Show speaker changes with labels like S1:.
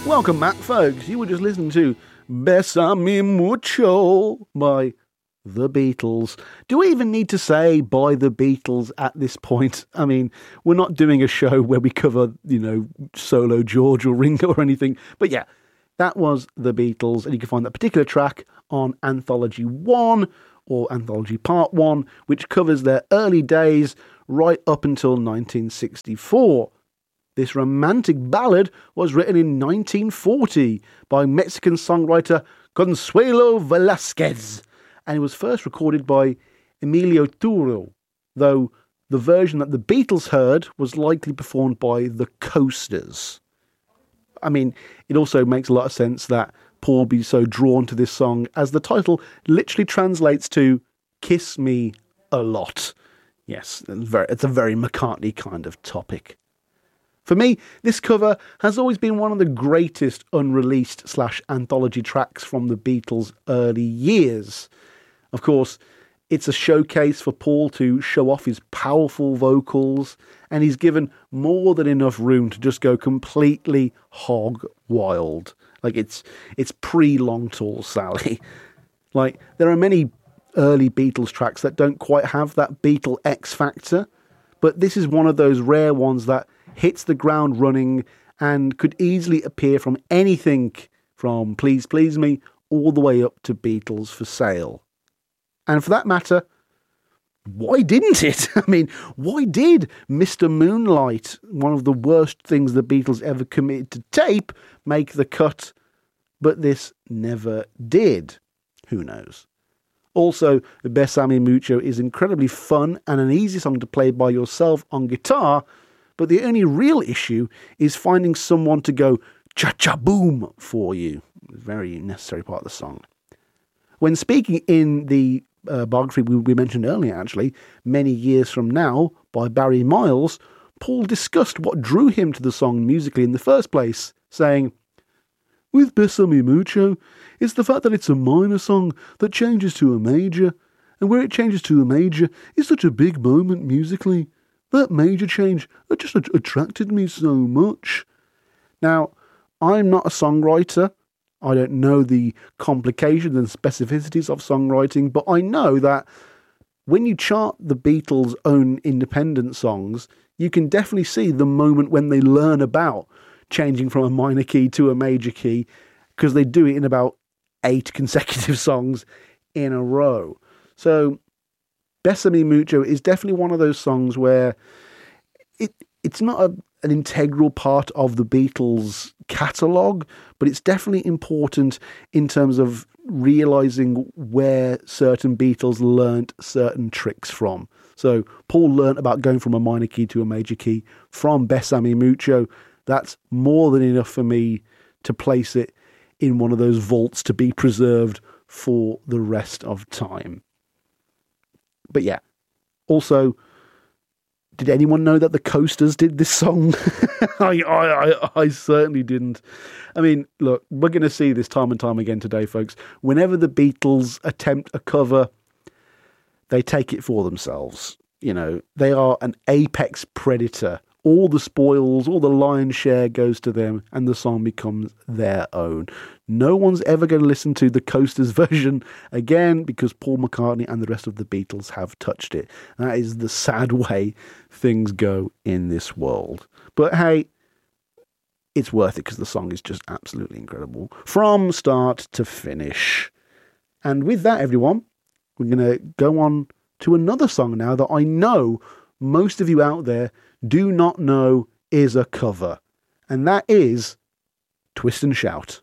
S1: Welcome back, folks. You were just listening to Bésame Mucho by The Beatles. Do we even need to say by The Beatles at this point? I mean, we're not doing a show where we cover, solo George or Ringo or anything. But yeah, that was The Beatles. And you can find that particular track on Anthology 1 or Anthology Part 1, which covers their early days right up until 1964. This romantic ballad was written in 1940 by Mexican songwriter Consuelo Velázquez, and it was first recorded by Emilio Turo, though the version that the Beatles heard was likely performed by the Coasters. I mean, it also makes a lot of sense that Paul be so drawn to this song, as the title literally translates to Kiss Me a Lot. Yes, it's a very McCartney kind of topic. For me, this cover has always been one of the greatest unreleased / anthology tracks from the Beatles' early years. Of course, it's a showcase for Paul to show off his powerful vocals, and he's given more than enough room to just go completely hog wild. Like it's pre-Long Tall Sally. Like, there are many early Beatles tracks that don't quite have that Beatle X factor, but this is one of those rare ones that hits the ground running and could easily appear from anything from Please Please Me all the way up to Beatles for Sale. And for that matter, why didn't it? I mean, why did Mr. Moonlight, one of the worst things the Beatles ever committed to tape, make the cut, but this never did? Who knows? Also, Bésame Mucho is incredibly fun and an easy song to play by yourself on guitar, but the only real issue is finding someone to go cha-cha-boom for you. Very necessary part of the song. When speaking in the biography we mentioned earlier, actually, Many Years From Now, by Barry Miles, Paul discussed what drew him to the song musically in the first place, saying, "With Bésame Mucho, it's the fact that it's a minor song that changes to a major, and where it changes to a major is such a big moment musically. That major change just attracted me so much." Now, I'm not a songwriter. I don't know the complications and specificities of songwriting, but I know that when you chart the Beatles' own independent songs, you can definitely see the moment when they learn about changing from a minor key to a major key, because they do it in about 8 consecutive songs in a row. So Bésame Mucho is definitely one of those songs where it's not an integral part of the Beatles' catalogue, but it's definitely important in terms of realising where certain Beatles learnt certain tricks from. So Paul learnt about going from a minor key to a major key from Bésame Mucho. That's more than enough for me to place it in one of those vaults to be preserved for the rest of time. But yeah, also, did anyone know that the Coasters did this song? I certainly didn't. I mean, look, we're going to see this time and time again today, folks. Whenever the Beatles attempt a cover, they take it for themselves. You know, they are an apex predator. All the spoils, all the lion's share goes to them, and the song becomes their own. No one's ever going to listen to the Coasters version again because Paul McCartney and the rest of the Beatles have touched it. That is the sad way things go in this world. But hey, it's worth it because the song is just absolutely incredible from start to finish. And with that, everyone, we're going to go on to another song now that I know most of you out there do not know is a cover. And that is Twist and Shout.